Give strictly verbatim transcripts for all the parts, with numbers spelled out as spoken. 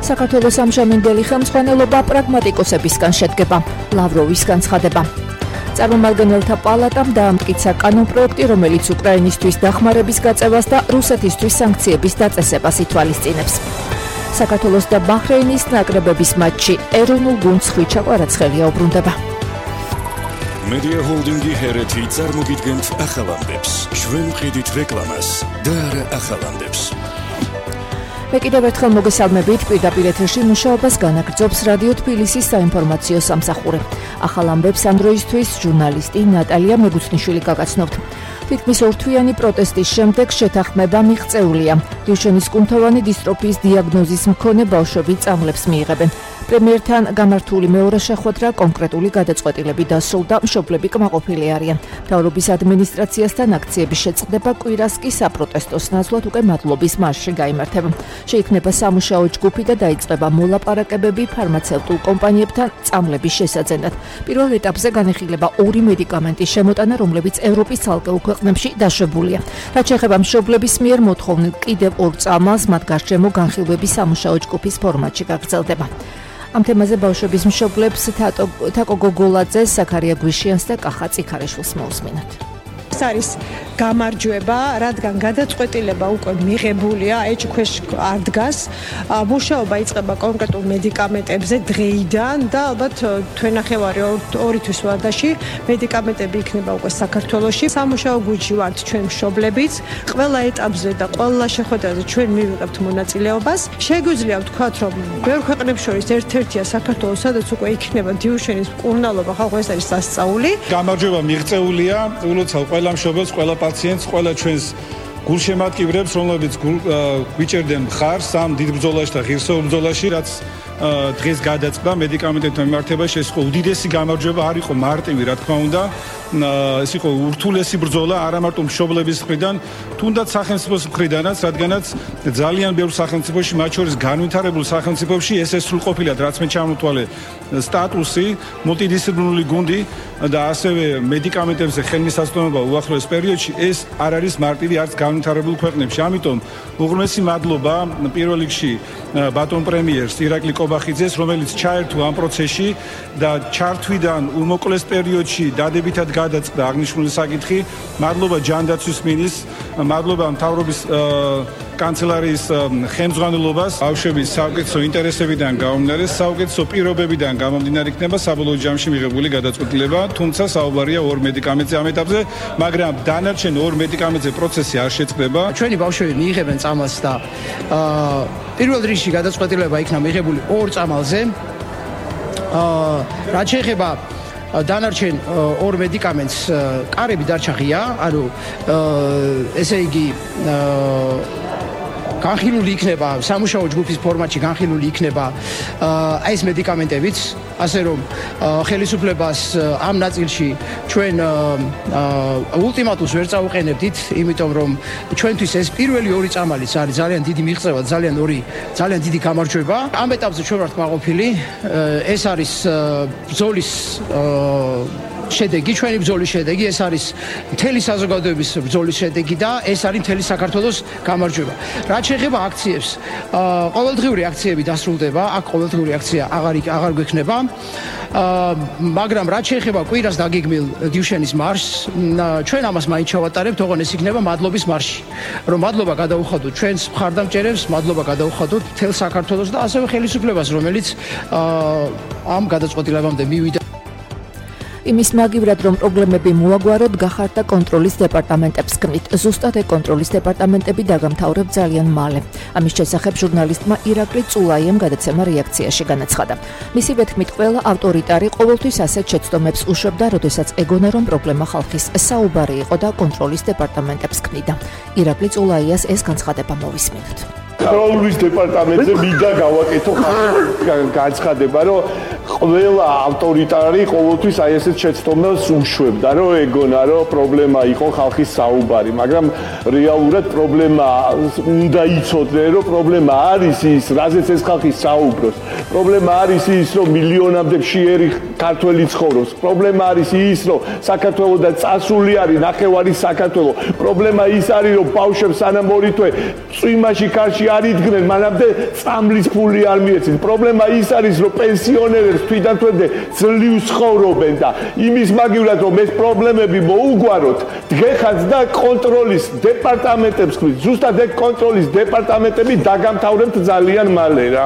საქართველოს ამჟამინდელი ხელმძღვანელობა პრაგმატიკოსებისგან შედგება. ლავროვის განცხადება. წარმომადგენელთა პალატამ დაამტკიცა კანონპროექტი, რომელიც უკრაინისთვის დახმარების გაწევას და რუსეთისთვის სანქციების დაწესებას ითვალისწინებს. საქართველოს და ბაჰრეინის ნაკრებების მატჩი ეროვნულ გუნდს ხვიჩა კვარაცხელია უბრუნდება. Media Holding-ი ჰერეთი წარმოგიდგენთ ახალამდებს. ჩვენ ვყიდით რეკლამას და არა ახალამდებს. მე კიდევ ერთხელ მოგესალმებით, პირდაპირ ეთერში მუშაობას განაგრძობს რადიო თბილისის საინფორმაციო სამსახური. ახალ ამბებს ამ დროისთვის ჟურნალისტი ნატალია მეგუცნიშვილი გაგაცნობთ. თითქმის ორთვიანი პროტესტის შემდეგ შეთანხმება მიღწეულია. დიუშენის კუნთოვანი დისტროფიის დიაგნოზის მქონე ბავშვები წამლებს მიიღებენ. პრემიერთან გამართული მეორე შეხვედრა კონკრეტული გადაწყვეტილები დასრულდა, მშობლები კმაყოფილი არიან. მთავრობის ადმინისტრაციასთან აქციების შეწყდება კვირას კი საპროტესტოს ნაცვლად უკვე მადლობის მარში გაიმართება. შეიქმნება სამუშაო ჯგუფი და დაიწყება მოლაპარაკებები ფარმაცევტულ კომპანიებთან წამლების შესაძენად. პირველ ეტაპზე განიხილება ორი მედიკამენტის შემოტანა, რომლებიც ევროპის ცალკეულ ქვეყნებში დაშვებულია. რაც შეეხება მშობლების მიერ მოთხოვნილ კიდევ ორ წამალს, მათ გარშემო განხილვების სამუშაო ჯგუფის ფორმატში გაგრძელდება. ამ თემაზე ბავშვების მშობლებს თაკო გოგოლაძეს, საქარია გვიშიანს და კახა წიქარიშვილს მოусმინოთ. ეს არის გამარჯვება, რადგან გადაწყვეტილება უკვე მიღებულია, ეჭ ქვეშ არ დგას. მუშაობა იწყება კონკრეტულ მედიკამენტებზე დღეიდან და ალბათ თვენახევარი ორი თვის ვადაში მედიკამენტები იქნება უკვე საქართველოში. სამუშაო გუნდში ვართ ჩვენ მშობლებიც. ყველა ეტაპზე და ყველა შეხვედრაზე ჩვენ მივიღებთ მონაწილეობას. შეგვიძლია ვთქვათ, რომ ბევრ ქვეყნებს შორის ერთ-ერთია საქართველოს, სადაც უკვე იქნება დიუშენის მკურნალობა, ხალხო ეს არის სასწაული. გამარჯვება მიღწეულია, ულოცავ ყველა მშობელს, ყველა პაციენტს, ყველა ჩვენს გულშემატკივრებს, რომლებიც გვიჭერდნენ მხარს ამ დიდ ბრძოლაში და ღირსეულ ბრძოლაში, რაც დღეს გადაწყდა მედიკამენტებთან მიმართებაში. ეს იყო უდიდესი გამარჯვება, არ იყო მარტივი, რა თქმა უნდა. ეს იყო ურთულესი ბრძოლა, არა მარტო მშობლების მხრიდან, თუნდაც სახელმწიფოს მხრიდანაც, რადგანაც ძალიან ბევრ სახელმწიფოში, მათ შორის განვითარებულ სახელმწიფოში ეს სრულყოფილად, რაც მე ჩამოთვალე, სტატუსი, მულტიდისციპლინარული გუნდი და ასევე მედიკამენტებზე ხელმისაწვდომობა უახლოეს პერიოდში, ეს არ არის მარტივი არც განვითარებულ ქვეყნებში. ამიტომ უღრმესი მადლობა პირველ რიგში ბატონ პრემიერს ირაკლი კობახიძეს, რომელიც ჩაერთო ამ პროცესში და ჩართვიდან უმოკლეს პერიოდში დადებითად გადაწყდა აღნიშნული საკითხი. მადლობა ჯანდაცვის მინისტრს, მადლობა მთავრობის კანცელარიის ხელმძღვანელობას. ბავშვების საუკეთესო ინტერესებიდან გამომდინარე, საუკეთესო პირობებიდან გამომდინარე იქნება საბოლოო ჯამში მიღებული გადაწყვეტილება, თუმცა საუბარია ორ მედიკამენტზე ამ ეტაპზე, მაგრამ დანარჩენ ორ მედიკამენტზე პროცესი არ შეწყდება. ჩვენი ბავშვები მიიღებენ წამალს და პირველ რიგში გადაწყვეტილება იქნა მიღებული ორ წამალზე. რაც შეეხება დანარჩენ ორ მედიკამენტს, კარები დარჩა ღია, ანუ ესე იგი განხილული იქნება სამუშაო ჯგუფის ფორმატში, განხილული იქნება აი ეს მედიკამენტებიც, ასე რომ ხელისუფლებას ამ ნაწილში ჩვენ ულტიმატუმს ვერ წავუყენებდით, იმიტომ რომ ჩვენთვის ეს პირველი ორი წამალიც არის ძალიან დიდი მიღწევა, ძალიან ორი ძალიან დიდი გამარჯვება. ამ ეტაპზე ჩვენ ვართ კმაყოფილი, ეს არის ბრძოლის შედეგი, ჩვენი ბრძოლის შედეგი, ეს არის მთელი საზოგადოების ბრძოლის შედეგი და ეს არის მთელი საქართველოს გამარჯვება. რაც შეეხება აქციებს, ყოველდღიური აქციები დასრულდება, აქ ყოველდღიური აქცია აღარ აღარ გვექნება. მაგრამ რაც შეეხება კვირას დაგეგმილ დიუშენის მარშს, ჩვენ ამას მაინც ჩავატარებთ, ოღონ ეს იქნება მადლობის მარში. რომ მადლობა გადაუხადოთ ჩვენს მხარდამჭერებს, მადლობა გადაუხადოთ მთელ საქართველოს და ასევე ხელისუფლებას, რომელიც ამ გადაწყვეტილებამდე მივიდა. იმის მაგივრად, რომ პრობლემები მოაგვაროთ, გახარდა კონტროლის დეპარტამენტებს ქმნით. ზუსტად ეგ კონტროლის დეპარტამენტები დაგამთავრებ ძალიან მალე. ამის შესახებ ჟურნალისტმა ირაკლი წულაიამ გადაცემა რეაქციაში განაცხადა. მისივე თქმით, ყველა ავტორიტარი ყოველთვის ასეთ შეცდომებს უშვებდა, როდესაც ეგონა, რომ პრობლემა ხალხის საუბარი იყო და კონტროლის დეპარტამენტებს ქმნიდა. ირაკლი წულაიას ეს განცხადება მოვისმინოთ. კონტროლის დეპარტამენტზე მინდა გავაკეთო განცხადება, რომ ყველა ავტორიტარი ყოველთვის აი ესეთ შეცდომებს უშვებდა, რომ ეგონა, რომ პრობლემა იყო ხალხის საუბარი, მაგრამ რეალურად პრობლემა უნდა იცოდნენ, რომ პრობლემა არის ის, რაზეც ეს ხალხი საუბრობს. პრობლემა არის ის, რომ მილიონამდე მშიერი ქართველი ცხოვრობს. პრობლემა არის ის, რომ საქართველოსთან წასული არის ნახევარი საქართველო. პრობლემა ის არის, რომ ბავშვებს სანამ ორი თვე წვიმაში კარში არ იდგნენ, მანამდე წამლის ფული არ მიეცით. პრობლემა ის არის, რომ პენსიონერებს თვითონ ძლივს ცხოვრობენ და იმის მაგივრად, რომ ეს პრობლემები მოუგვაროთ, დღეხაც და კონტროლის დეპარტამენტებს ხვით. ზუსტად ეგ კონტროლის დეპარტამენტები დაგამთავრებთ ძალიან მალე რა.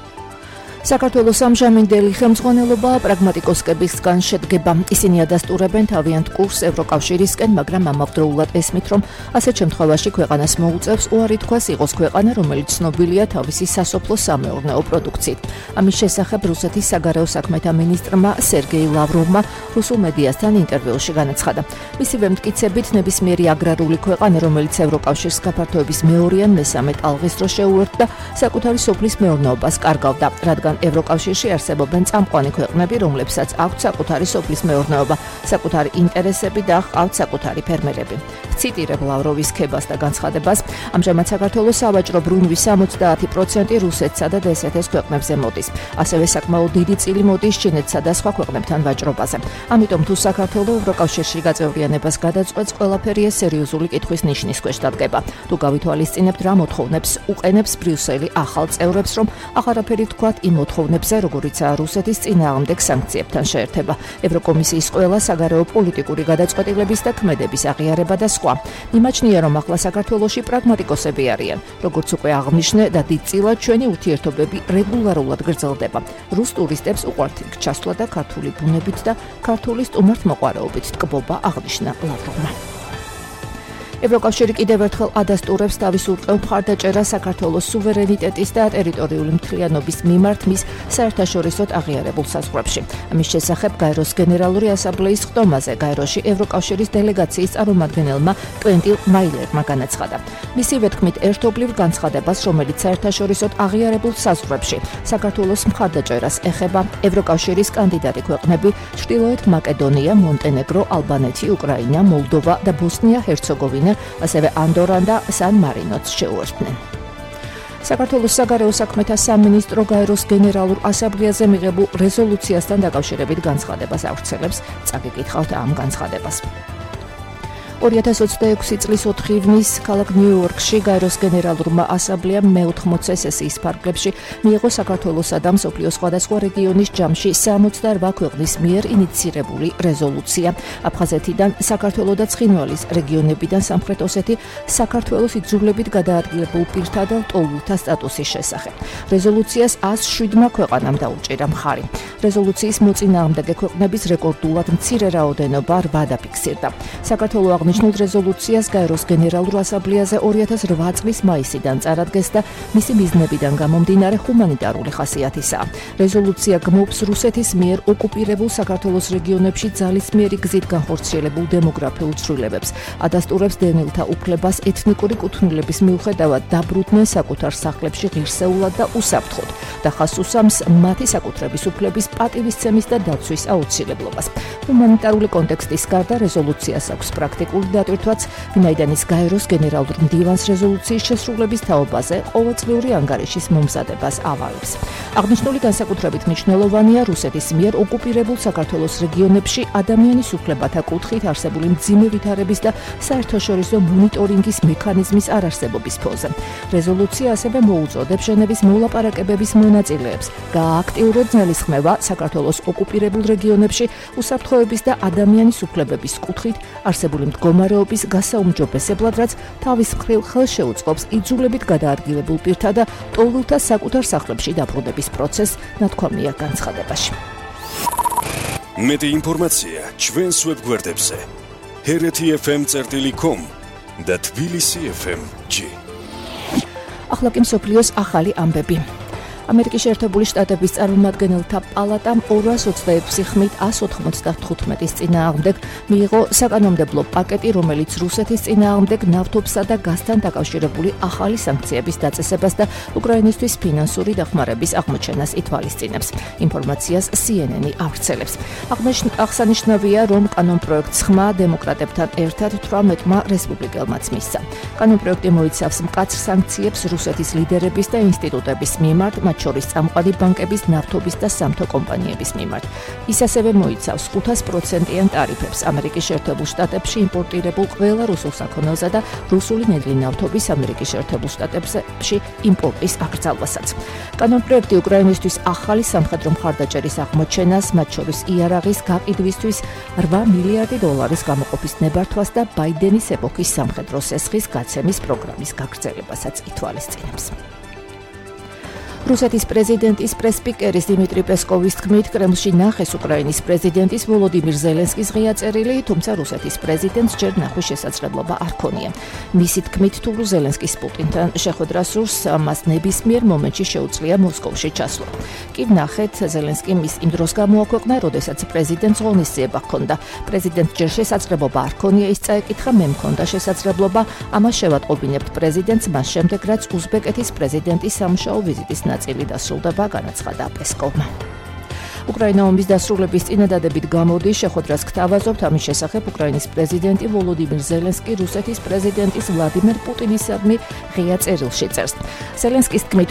საქართველოს ამჟამინდელი ხელმძღვანელობა პრაგმატიკოსებისგან შედგება. ისინი ადასტურებენ თავიანთ კურსს ევროკავშირისკენ, მაგრამ ამავდროულად ესმით, რომ ასეთ შემთხვევაში ქვეყანას მოუწევს უარი თქვას იყოს ქვეყანა, რომელიც ცნობილია თავისი სასოფლო-სამეურნეო პროდუქციით. ამის შესახებ რუსეთის საგარეო საქმეთა მინისტრმა სერგეი ლავროვმა რუსულ მედიასთან ინტერვიუში განაცხადა. მისივე მტკიცებით, ნებისმიერი აგრარული ქვეყანა, რომელიც ევროკავშირს გაფართოების მეორე ან მესამე ტალღის დროს შეუერთდა, საკუთარი სოფლის მეურნეობას კარგავდა, რადგან ევროკავშირში არსებობენ წამყვანი ქვეყნები, რომლებსაც აქვთ საკუთარი სოფლის მეურნეობა, საკუთარი ინტერესები და ჰყავთ საკუთარი ფერმერები. ციტირებ ლავროვის ქებას და განცხადებას, ამჟამად საქართველოს სავაჭრო ბრუნვის სამოცდაათი პროცენტი რუსეთსა და დე ეს ეთ-ის ქვეყნებზე მოდის. ასევე საკმაოდ დიდი წილი მოდის ჩინეთსა და სხვა ქვეყნებთან ვაჭრობაზე. ამიტომ თუ საქართველო ევროკავშირში გაწევრიანებას გადაწყვეტს, ყველაფერი ეს სერიოზული კითხვის ნიშნის ქვეშ დადგება. თუ გავითვალისწინებთ, რა მოთხოვნებს უყენებს ბრიუსელი ახალ წევრებს, რომ აღარაფერი თქვათ იმ მოთხოვნებზე, როგორიცაა რუსეთის წინააღმდეგ სანქციებთან შეერთება, ევროკომისიის ყველა საგარეო პოლიტიკური გადაწყვეტილების და ქმედების აღიარება და სხვა. მიმაჩნია, რომ ახლა საქართველოში პრაგმატიკოსები არიან, როგორც უკვე აღნიშნე და დიდწილად ჩვენი ურთიერთობები რეგულარულად გრძელდება. რუს ტურისტებს უყვართ იქ ჩასვლა და ქართული ბუნებით და ქართული სტუმართმოყვარეობით ტკბობა, აღნიშნა ლავროვმა. ევროკავშირი კიდევ ერთხელ ადასტურებს თავის ურყევ მხარდაჭერას საქართველოს სუვერენიტეტის და ტერიტორიული მთლიანობის მიმართ მის საერთაშორისოდ აღიარებულ საზღვრებში. ამის შესახებ გაეროს გენერალური ასამბლეის ხდომაზე გაეროში ევროკავშირის დელეგაციის წარმომადგენელმა კვენტილ მაილერმა განაცხადა. მისივე თქმით, ერთობლივ განცხადებას, რომელიც საერთაშორისოდ აღიარებულ საზღვრებში საქართველოს მხარდაჭერას ეხება, ევროკავშირის კანდიდატი ქვეყნები ჩრდილოეთ მაკედონია, მონტენეგრო, ალბანეთი, უკრაინა, მოლდოვა და ბოსნია-ჰერცეგოვინა, ასევე ანდორა და სან-მარინოც შეუერთდნენ. საქართველოს საგარეო საქმეთა სამინისტრო გაეროს გენერალურ ასამბლეაზე მიღებულ რეზოლუციასთან დაკავშირებით განცხადებას ავრცელებს. წაგიკითხავთ ამ განცხადებას. ორი ათას ოცდაექვსი წლის ოთხი ივნის ქალაქ ნიუ-იორკში გაეროს გენერალურმა ასამბლეამ მეოთხმოცე სესიის ფარგლებში მიიღო საქართველოსა და მსოფლიოს სხვადასხვა რეგიონის ჯამში სამოცდაორ ქვეყნის მიერ ინიცირებული რეზოლუცია. აფხაზეთიდან საქართველო და ცხინვალის რეგიონებიდან სამხრეთ ოსეთი საქართველოს იძულებით გადაადგილებულ პირთა და ლტოლვილთა სტატუსის შესახებ. რეზოლუციას ას შვიდმა ქვეყანამ დაუჭირა მხარი. რეზოლუციის მოწინააღმდეგე ქვეყნების რეკორდულად მცირე რაოდენობა რვა დაფიქსირდა. საქართველო აღნიშნულ რეზოლუციას გაეროს გენერალურ ასამბლეაზე ორი ათას რვა წლის მაისიდან წარადგეს და მისი მიზნებიდან გამომდინარე ჰუმანიტარული ხასიათისაა. რეზოლუცია გმობს რუსეთის მიერ ოკუპირებულ საქართველოს რეგიონებში ძალისმიერი გზით განხორციელებულ დემოგრაფიულ ცვლილებებს, ადასტურებს დევნილთა უფლებას ეთნიკური კუთვნილების მიუხედავად დაბრუნდნენ საკუთარ სახლებში ღირსეულად და უსაფრთხოდ და ხას უსამს მათი საკუთრების უფლების პატივისცემის და დაცვის აუცილებლობას. ჰუმანიტარული კონტექსტის გარდა რეზოლუციას აქვს პრაქტიკული დატვირთვაც, ვინაიდან ის გაეროს გენერალურ მდივანს რეზოლუციის შესრულების თაობაზე ყოველწლიური ანგარიშის მომზადებას ავალებს. აღნიშნული განსაკუთრებით მნიშვნელოვანია რუსეთის მიერ ოკუპირებულ საქართველოს რეგიონებში ადამიანის უფლებათა კუთხით არსებული მძიმე ვითარების და საერთაშორისო მონიტორინგის მექანიზმის არარსებობის ფონზე. რეზოლუცია ასევე მოუწოდებს ჟენევის მოლაპარაკებების მონაწილეებს გააქტიურონ ძალისხმევა საქართველოს ოკუპირებულ რეგიონებში უსაფრთხოების და ადამიანის უფლებების კუთხით არსებული მდგომარეობის გასაუმჯობესებლად, რაც თავის მხრივ ხელს შეუწყობს იძულებით გადაადგილებულ პირთა და ლტოლვილთა საკუთარ სახლებში დაბრუნების პროცესს, ნათქვამია განცხადებაში. მეტი ინფორმაცია ჩვენს ვებგვერდებზე ჰერეთი ეფ ემ წერტილი კომ და თბილისი ეფ ემ ჯი. ახლა კი მსოფლიოს ახალი ამბები. ამერიკის შეერთებული შტატების წარმომადგენელთა პალატამ ორას ოცდაექვსი ხმით ას ოთხმოცდათხუთმეტის წინააღმდეგ მიიღო საკანონმდებლო პაკეტი, რომელიც რუსეთის წინააღმდეგ ნავთობსა და გაზთან დაკავშირებული ახალი სანქციების დაწესებას და უკრაინისთვის ფინანსური დახმარების აღმოჩენას ითვალისწინებს. ინფორმაციას სი ენ ენი ავრცელებს. აღსანიშნავია, რომ კანონპროექტს ხმა დემოკრატებთან ერთად თვრამეტმა რესპუბლიკელმაც მისცა. კანონპროექტი მოიცავს მკაცრ სანქციებს რუსეთის ლიდერების და ინსტიტუტების მიმართ, მათ მათ შორის წამყვანი ბანკების, ნავთობის და სამთო კომპანიების მიმართ. ის ასევე მოიცავს ხუთას პროცენტიან ტარიფებს ამერიკის შეერთებულ შტატებში იმპორტირებულ ყველა რუსულ საქონელსა და რუსული ნედლი ნავთობის ამერიკის შეერთებულ შტატებში იმპორტის აკრძალვასაც. კანონპროექტი უკრაინისთვის ახალი სამხედრო მხარდაჭერის აღმოჩენას, მათ შორის იარაღის გაყიდვისთვის რვა მილიარდი დოლარის გამოყოფის ნებართვას და ბაიდენის ეპოქის სამხედრო სესხის გაცემის პროგრამის გაგრძელებასაც ითვალისწინებს. რუსეთის პრეზიდენტის პრესპიკერის დიმიტრი პესკოვის თქმით, კრემლში ნახეს უკრაინის პრეზიდენტის ვოლოდიმირ ზელენსკის ღია წერილი, თუმცა რუსეთის პრეზიდენტს ჯერ ნახვის შესაძლებლობა არ ქონია. მისი თქმით, თუ ზელენსკის პუტინთან შეხვედრას სურს, მას ნებისმიერ მომენტში შეუძლია მოსკოვში ჩასვლა. კი ნახეთ, ზელენსკიმ ის იმ დროს გამოაქვეყნა, როდესაც პრეზიდენტს ღონისძიება ჰქონდა. პრეზიდენტს ჯერ შესაძლებლობა არ ქონია ის წაეკითხა, მე მქონდა შესაძლებლობა, ამას შევატყობინებთ პრეზიდენტს, მას შემდეგ რაც უზბეკეთის პრეზიდენტის სამუშაო ვიზიტის ნაწილი დასრულდება, განაცხადა პესკოვმა. უკრაინა ომის დასრულების წინადადებით გამოდის, შეხვედრას გთავაზობთ, ამის შესახებ უკრაინის პრეზიდენტი ვოლოდიმირ ზელენსკი რუსეთის პრეზიდენტის ვლადიმერ პუტინისადმი ღია წერილში წერს. ზელენსკის თქმით,